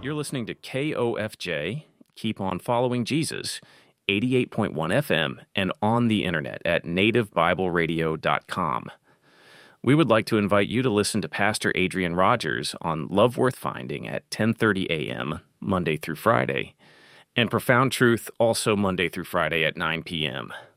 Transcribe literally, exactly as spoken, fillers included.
You're listening to K O F J, Keep On Following Jesus, eighty-eight point one F M, and on the internet at native bible radio dot com. We would like to invite you to listen to Pastor Adrian Rogers on Love Worth Finding at ten thirty a.m., Monday through Friday, and Profound Truth also Monday through Friday at nine p.m.